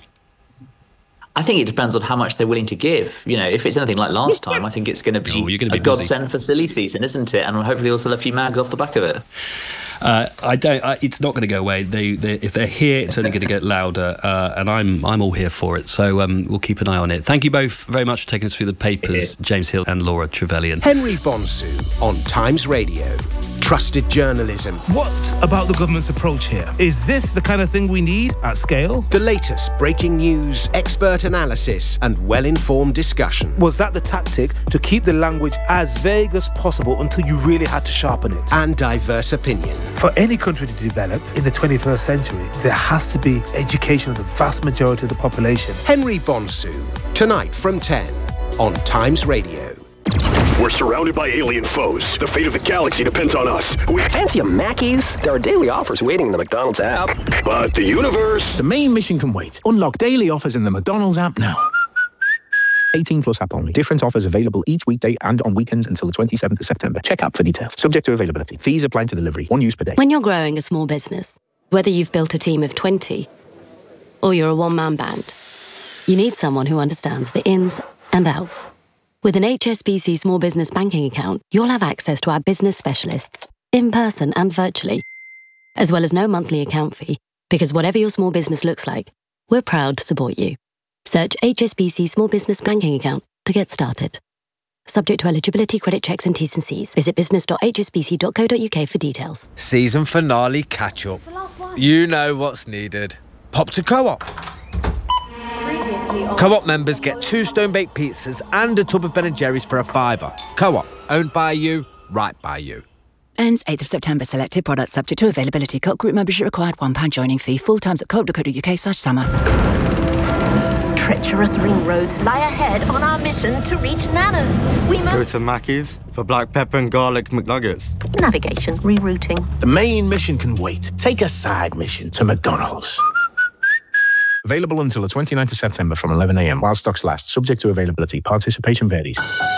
I think it depends on how much they're willing to give. You know, if it's anything like last time, I think it's going to be, oh, you're gonna be a busy. godsend for silly season, isn't it? And hopefully also a few mags off the back of it. Uh, I don't. I, it's not going to go away. They, they, if they're here, it's only going to get louder, uh, and I'm, I'm all here for it. So um, we'll keep an eye on it. Thank you both very much for taking us through the papers, James Hill and Laura Trevelyan. Henry Bonsu on Times Radio. Trusted journalism. What about the government's approach here? Is this the kind of thing we need at scale? The latest breaking news, expert analysis, and well-informed discussion. Was that the tactic to keep the language as vague as possible until you really had to sharpen it? And diverse opinion. For any country to develop in the twenty-first century, there has to be education of the vast majority of the population. Henry Bonsu, tonight from ten on Times Radio. We're surrounded by alien foes. The fate of the galaxy depends on us. We Fancy a Mackey's? There are daily offers waiting in the McDonald's app. But the universe... The main mission can wait. Unlock daily offers in the McDonald's app now. eighteen plus app only. Different offers available each weekday and on weekends until the twenty-seventh of September. Check app for details. Subject to availability. Fees apply to delivery. One use per day. When you're growing a small business, whether you've built a team of twenty or you're a one-man band, you need someone who understands the ins and outs. With an H S B C Small Business Banking account, you'll have access to our business specialists, in person and virtually, as well as no monthly account fee, because whatever your small business looks like, we're proud to support you. Search H S B C Small Business Banking account to get started. Subject to eligibility, credit checks and T's and C's. Visit business dot h s b c dot co dot u k for details. Season finale catch-up. You know what's needed. Pop to Co-op. Co-op members get two stone-baked pizzas and a tub of Ben and Jerry's for a fiver. Co-op, owned by you, right by you. Ends eighth of September. Selected products subject to availability. Co-op group membership required. one pound joining fee. Full times at co op dot co dot u k slash summer. Treacherous ring roads lie ahead on our mission to reach Nana's. We Go must... to Mackey's for black pepper and garlic McNuggets. Navigation, rerouting. The main mission can wait. Take a side mission to McDonald's. Available until the twenty-ninth of September from eleven a m while stocks last, subject to availability. Participation varies.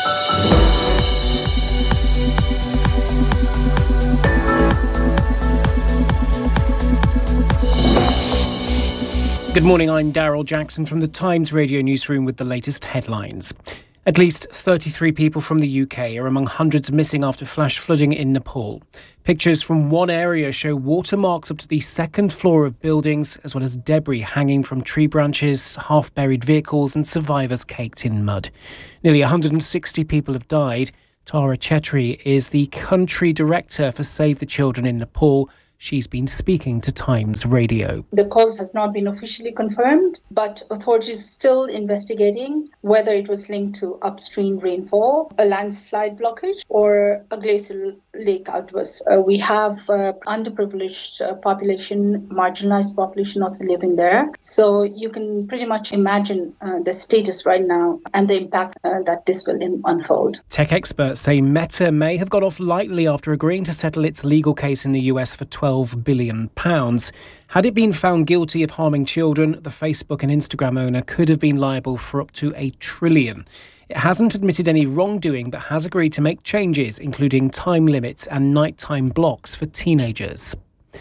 Good morning, I'm Daryl Jackson from the Times Radio Newsroom with the latest headlines. At least thirty-three people from the U K are among hundreds missing after flash flooding in Nepal. Pictures from one area show watermarks up to the second floor of buildings, as well as debris hanging from tree branches, half-buried vehicles and survivors caked in mud. Nearly one hundred sixty people have died. Tara Chetri is the country director for Save the Children in Nepal. She's been speaking to Times Radio. The cause has not been officially confirmed, but authorities are still investigating whether it was linked to upstream rainfall, a landslide blockage, or a glacial lake outburst. Uh, we have uh, underprivileged uh, population, marginalized population also living there. So you can pretty much imagine uh, the status right now and the impact uh, that this will unfold. Tech experts say Meta may have got off lightly after agreeing to settle its legal case in the U S for twelve billion pounds. Had it been found guilty of harming children, the Facebook and Instagram owner could have been liable for up to a trillion. It hasn't admitted any wrongdoing, but has agreed to make changes, including time limits and nighttime blocks for teenagers.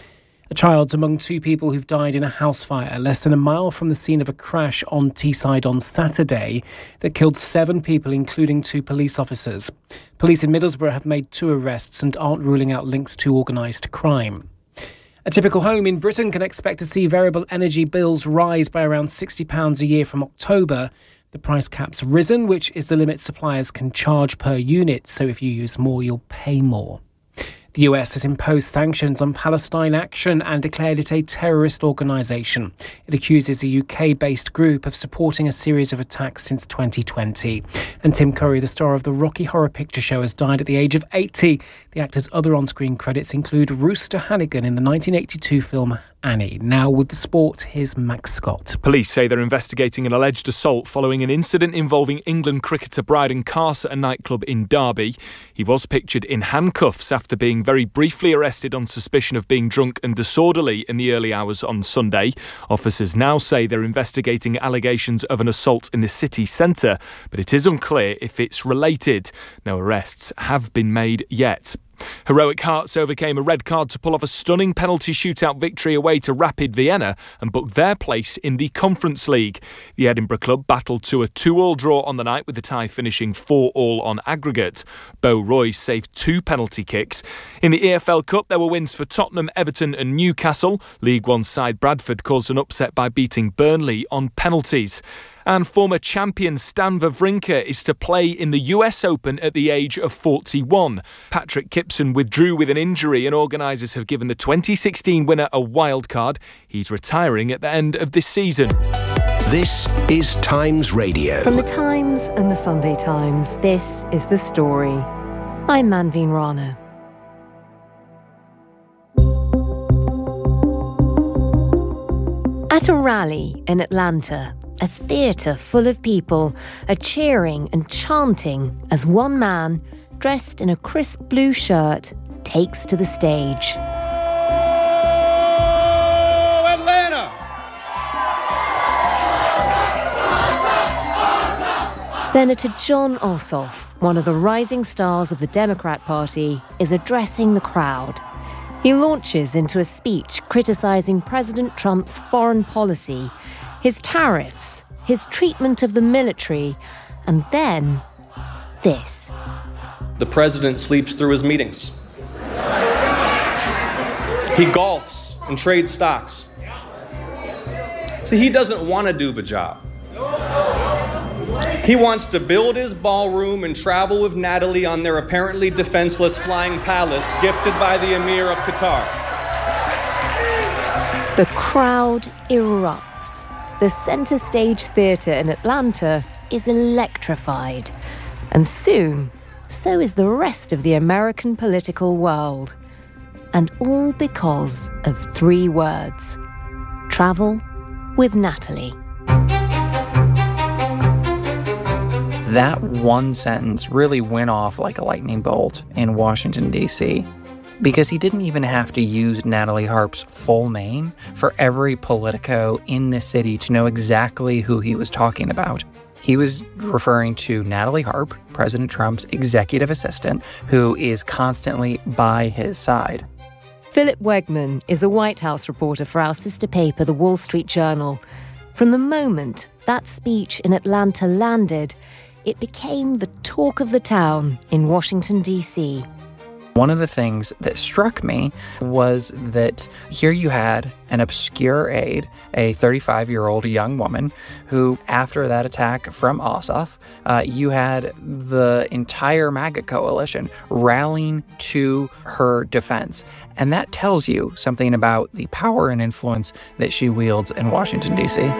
A child's among two people who've died in a house fire less than a mile from the scene of a crash on Teesside on Saturday that killed seven people, including two police officers. Police in Middlesbrough have made two arrests and aren't ruling out links to organised crime. A typical home in Britain can expect to see variable energy bills rise by around sixty pounds a year from October. The price cap's risen, which is the limit suppliers can charge per unit, so if you use more, you'll pay more. The U S has imposed sanctions on Palestine Action and declared it a terrorist organisation. It accuses a U K-based group of supporting a series of attacks since twenty twenty. And Tim Curry, the star of the Rocky Horror Picture Show, has died at the age of eighty. The actor's other on-screen credits include Rooster Hannigan in the nineteen eighty-two film Annie. Now with the sport, here's Max Scott. Police say they're investigating an alleged assault following an incident involving England cricketer Bryden Carse at a nightclub in Derby. He was pictured in handcuffs after being very briefly arrested on suspicion of being drunk and disorderly in the early hours on Sunday. Officers now say they're investigating allegations of an assault in the city centre, but it is unclear if it's related. No arrests have been made yet. Heroic Hearts overcame a red card to pull off a stunning penalty shootout victory away to Rapid Vienna and booked their place in the Conference League. The Edinburgh club battled to a two-all draw on the night, with the tie finishing four all on aggregate. Bo Royce saved two penalty kicks. In the E F L Cup, there were wins for Tottenham, Everton and Newcastle. League One side Bradford caused an upset by beating Burnley on penalties. And former champion Stan Wawrinka is to play in the U S Open at the age of forty-one. Patrick Kipson withdrew with an injury and organisers have given the twenty sixteen winner a wild card. He's retiring at the end of this season. This is Times Radio. From the Times and the Sunday Times, this is The Story. I'm Manveen Rana. At a rally in Atlanta, a theatre full of people are cheering and chanting as one man, dressed in a crisp blue shirt, takes to the stage. Oh, Atlanta! Senator Jon Ossoff, one of the rising stars of the Democrat Party, is addressing the crowd. He launches into a speech criticising President Trump's foreign policy, his tariffs, his treatment of the military, and then this. The president sleeps through his meetings. He golfs and trades stocks. See, he doesn't want to do the job. He wants to build his ballroom and travel with Natalie on their apparently defenseless flying palace gifted by the Emir of Qatar. The crowd erupts. The Center Stage Theatre in Atlanta is electrified. And soon, so is the rest of the American political world. And all because of three words. Travel with Natalie. That one sentence really went off like a lightning bolt in Washington, D C because he didn't even have to use Natalie Harp's full name for every Politico in this city to know exactly who he was talking about. He was referring to Natalie Harp, President Trump's executive assistant, who is constantly by his side. Philip Wegman is a White House reporter for our sister paper, The Wall Street Journal. From the moment that speech in Atlanta landed, it became the talk of the town in Washington, D C. One of the things that struck me was that here you had an obscure aide, a thirty-five-year-old young woman, who, after that attack from Ossoff, uh, you had the entire MAGA coalition rallying to her defense. And that tells you something about the power and influence that she wields in Washington, D C.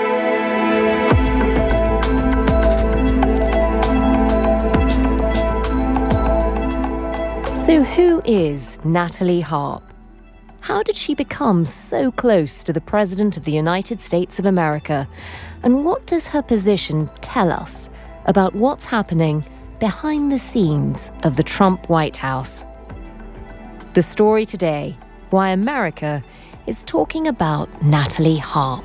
So who is Natalie Harp? How did she become so close to the President of the United States of America? And what does her position tell us about what's happening behind the scenes of the Trump White House? The story today, why America is talking about Natalie Harp.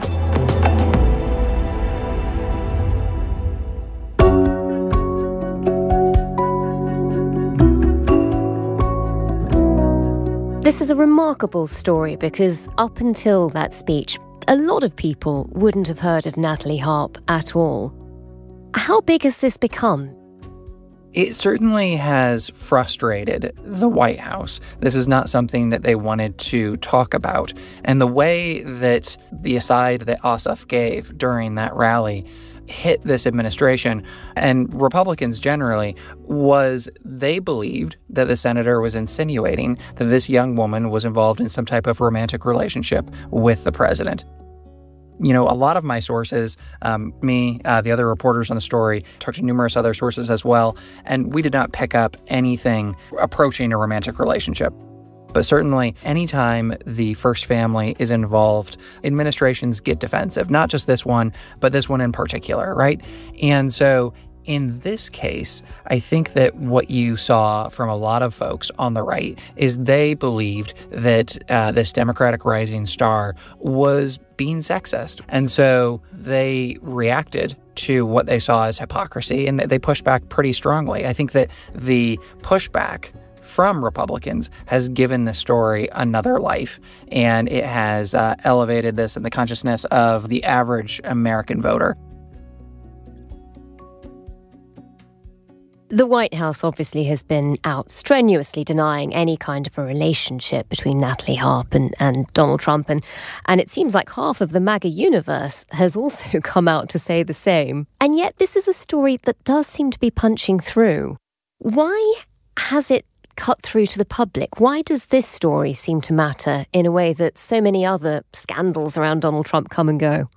This is a remarkable story because up until that speech, a lot of people wouldn't have heard of Natalie Harp at all. How big has this become? It certainly has frustrated the White House. This is not something that they wanted to talk about. And the way that the aside that Ossoff gave during that rally hit this administration and Republicans generally was they believed that the senator was insinuating that this young woman was involved in some type of romantic relationship with the president. You know, a lot of my sources, um, me, uh, the other reporters on the story, talked to numerous other sources as well, and we did not pick up anything approaching a romantic relationship. But certainly, anytime the first family is involved, administrations get defensive. Not just this one, but this one in particular, right? And so in this case, I think that what you saw from a lot of folks on the right is they believed that uh, this Democratic rising star was being sexist. And so they reacted to what they saw as hypocrisy, and they pushed back pretty strongly. I think that the pushback from Republicans has given the story another life, and it has uh, elevated this in the consciousness of the average American voter. The White House obviously has been out strenuously denying any kind of a relationship between Natalie Harp and, and Donald Trump, and, and it seems like half of the MAGA universe has also come out to say the same. And yet this is a story that does seem to be punching through. Why has it cut through to the public? Why does this story seem to matter in a way that so many other scandals around Donald Trump come and go?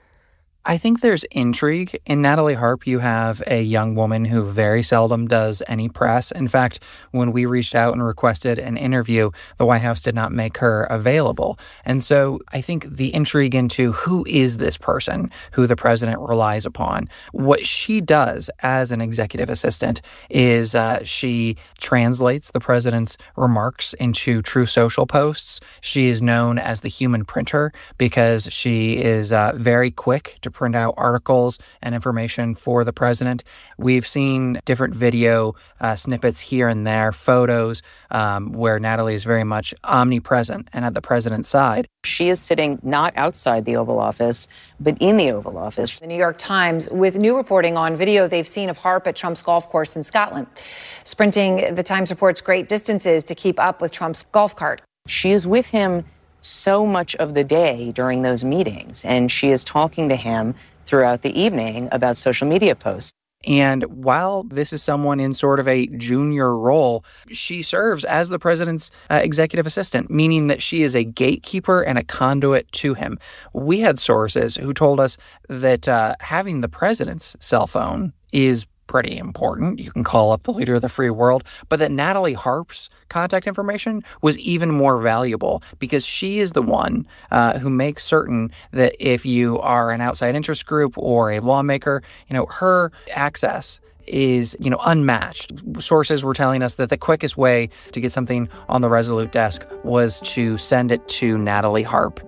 I think there's intrigue. In Natalie Harp, you have a young woman who very seldom does any press. In fact, when we reached out and requested an interview, the White House did not make her available. And so I think the intrigue into who is this person who the president relies upon. What she does as an executive assistant is uh, she translates the president's remarks into True Social posts. She is known as the human printer because she is uh, very quick to print out articles and information for the president. We've seen different video uh, snippets here and there, photos um, where Natalie is very much omnipresent and at the president's side. She is sitting not outside the Oval Office, but in the Oval Office. The New York Times with new reporting on video they've seen of Harp at Trump's golf course in Scotland, sprinting, the Times reports, great distances to keep up with Trump's golf cart. She is with him so much of the day during those meetings, and she is talking to him throughout the evening about social media posts. And while this is someone in sort of a junior role, she serves as the president's uh, executive assistant, meaning that she is a gatekeeper and a conduit to him. We had sources who told us that uh, having the president's cell phone is pretty important. You can call up the leader of the free world, but that Natalie Harp's contact information was even more valuable because she is the one uh, who makes certain that if you are an outside interest group or a lawmaker, you know, her access is, you know, unmatched. Sources were telling us that the quickest way to get something on the Resolute desk was to send it to Natalie Harp.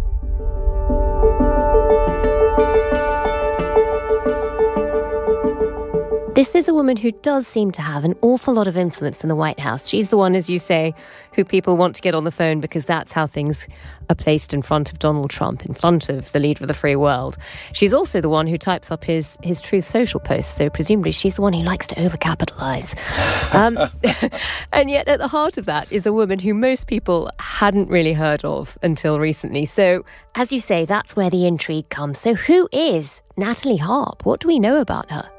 This is a woman who does seem to have an awful lot of influence in the White House. She's the one, as you say, who people want to get on the phone because that's how things are placed in front of Donald Trump, in front of the leader of the free world. She's also the one who types up his, his Truth Social posts, so presumably she's the one who likes to overcapitalise. Um, and yet at the heart of that is a woman who most people hadn't really heard of until recently. So, as you say, that's where the intrigue comes. So who is Natalie Harp? What do we know about her?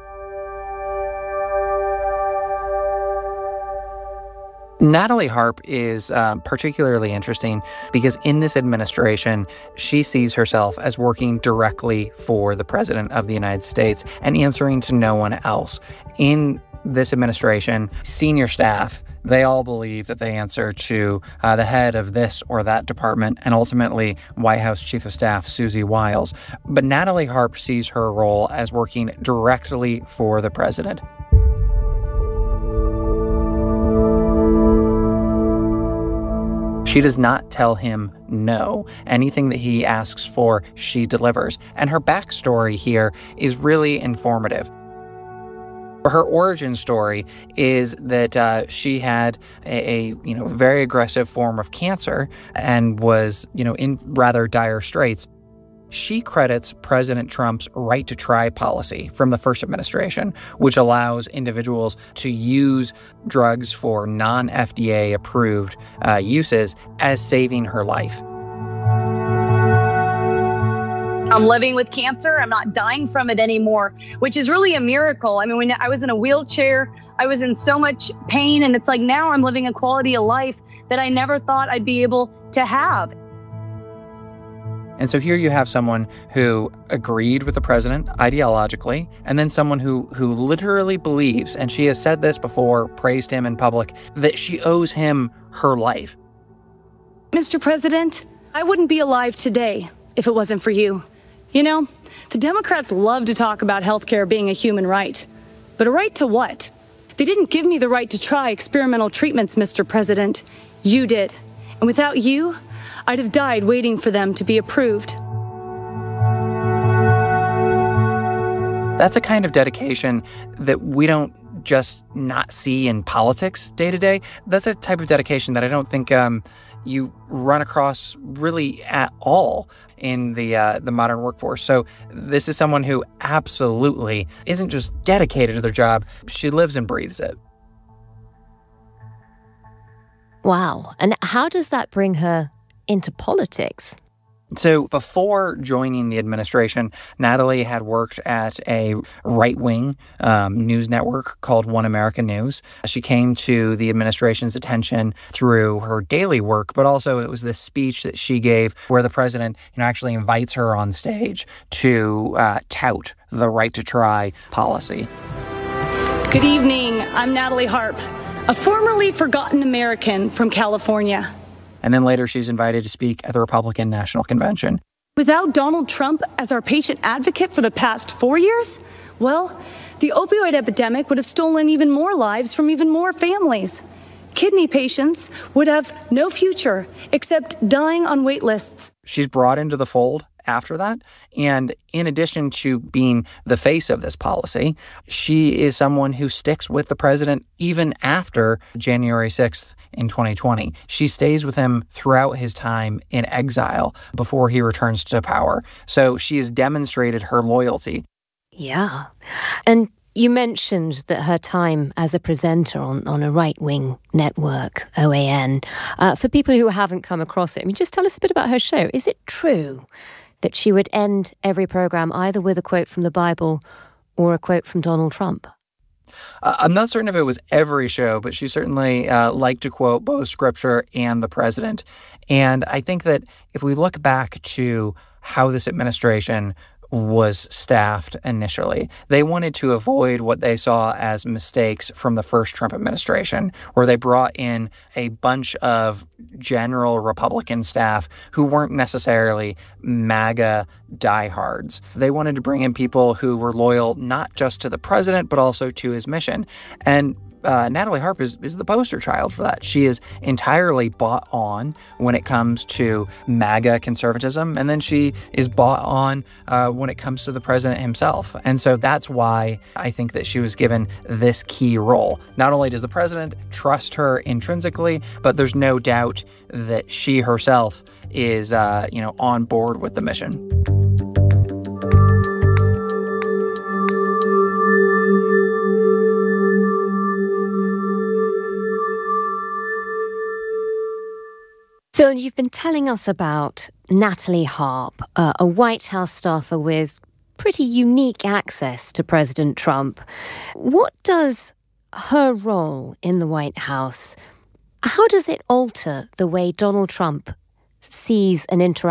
Natalie Harp is uh, particularly interesting because in this administration, she sees herself as working directly for the President of the United States and answering to no one else. In this administration, senior staff, they all believe that they answer to uh, the head of this or that department and ultimately White House Chief of Staff Susie Wiles. But Natalie Harp sees her role as working directly for the President. She does not tell him no. Anything that he asks for, she delivers. And her backstory here is really informative. Her origin story is that uh, she had a, a you know very aggressive form of cancer and was you know in rather dire straits. She credits President Trump's right to try policy from the first administration, which allows individuals to use drugs for non-F D A approved uh, uses as saving her life. I'm living with cancer. I'm not dying from it anymore, which is really a miracle. I mean, when I was in a wheelchair, I was in so much pain, and it's like now I'm living a quality of life that I never thought I'd be able to have. And so here you have someone who agreed with the president ideologically, and then someone who who literally believes, and she has said this before, praised him in public, that she owes him her life. Mister President, I wouldn't be alive today if it wasn't for you. You know, the Democrats love to talk about healthcare being a human right. But a right to what? They didn't give me the right to try experimental treatments, Mister President. You did. And without you, I'd have died waiting for them to be approved. That's a kind of dedication that we don't just not see in politics day to day. That's a type of dedication that I don't think um, you run across really at all in the uh, the modern workforce. So this is someone who absolutely isn't just dedicated to their job. She lives and breathes it. Wow. And how does that bring her into politics? So before joining the administration, Natalie had worked at a right-wing um, news network called One America News. She came to the administration's attention through her daily work, but also it was this speech that she gave where the president, you know, actually invites her on stage to uh, tout the right to try policy. Good evening. I'm Natalie Harp, a formerly forgotten American from California. And then later she's invited to speak at the Republican National Convention. Without Donald Trump as our patient advocate for the past four years, well, the opioid epidemic would have stolen even more lives from even more families. Kidney patients would have no future except dying on wait lists. She's brought into the fold after that. And in addition to being the face of this policy, she is someone who sticks with the president even after January sixth in twenty twenty. She stays with him throughout his time in exile before he returns to power. So she has demonstrated her loyalty. Yeah. And you mentioned that her time as a presenter on, on a right-wing network, O A N, uh, for people who haven't come across it, I mean, just tell us a bit about her show. Is it true that she would end every program either with a quote from the Bible or a quote from Donald Trump? Uh, I'm not certain if it was every show, but she certainly uh, liked to quote both scripture and the president. And I think that if we look back to how this administration was staffed initially. They wanted to avoid what they saw as mistakes from the first Trump administration, where they brought in a bunch of general Republican staff who weren't necessarily MAGA diehards. They wanted to bring in people who were loyal not just to the president, but also to his mission. And Uh, Natalie Harp is, is the poster child for that. She is entirely bought on when it comes to MAGA conservatism, and then she is bought on uh, when it comes to the president himself. And so that's why I think that she was given this key role. Not only does the president trust her intrinsically, but there's no doubt that she herself is, uh, you know, on board with the mission. Phil, you've been telling us about Natalie Harp, uh, a White House staffer with pretty unique access to President Trump. What does her role in the White House, how does it alter the way Donald Trump sees and interacts